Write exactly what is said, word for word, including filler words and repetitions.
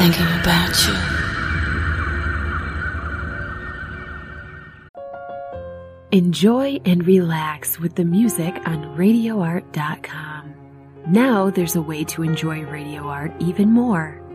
thinking about you. Enjoy and relax with the music on radio art dot com. Now there's a way to enjoy Radio Art even more.